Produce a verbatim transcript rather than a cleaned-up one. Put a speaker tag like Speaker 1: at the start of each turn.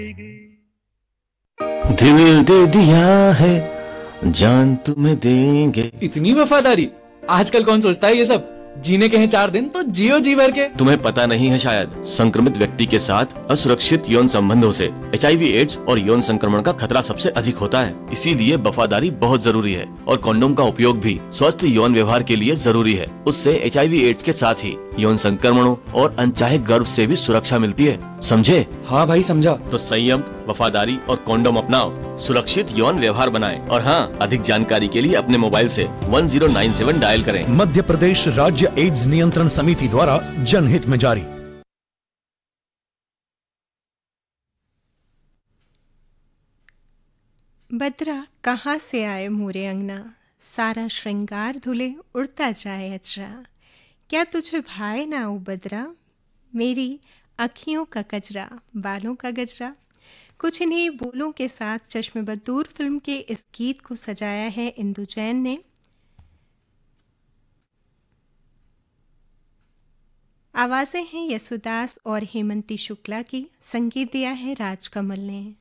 Speaker 1: दिल दे दिया है, जान तुम्हें देंगे।
Speaker 2: इतनी वफादारी, आजकल कौन सोचता है ये सब। जीने के हैं चार दिन तो जियो जी भर के।
Speaker 1: तुम्हें पता नहीं है शायद, संक्रमित व्यक्ति के साथ असुरक्षित यौन संबंधों से एच आई वी एड्स और यौन संक्रमण का खतरा सबसे अधिक होता है। इसीलिए वफादारी बहुत जरूरी है और कंडोम का उपयोग भी स्वस्थ यौन व्यवहार के लिए जरूरी है। उससे एच आई वी एड्स के साथ ही यौन संक्रमणों और अनचाहे गर्भ से भी सुरक्षा मिलती है, समझे?
Speaker 2: हाँ भाई समझा।
Speaker 1: तो संयम, वफादारी और कंडोम अपनाओ, सुरक्षित यौन व्यवहार बनाएं। और हाँ, अधिक जानकारी के लिए अपने मोबाइल से one zero nine seven dial करें।
Speaker 3: मध्य प्रदेश राज्य एड्स नियंत्रण समिति द्वारा जनहित में जारी।
Speaker 4: बदरा कहाँ से आए मोरे अंगना, सारा श्रृंगार धुले उड़ता जाए अचरा। क्या तुझे भाए ना ओ बदरा, मेरी अखियों का कजरा, बालों का गजरा। कुछ इन्हीं बोलों के साथ चश्मे बदूर फिल्म के इस गीत को सजाया है इंदु जैन ने। आवाज़ें हैं यसुदास और हेमंती शुक्ला की, संगीत दिया है राजकमल ने।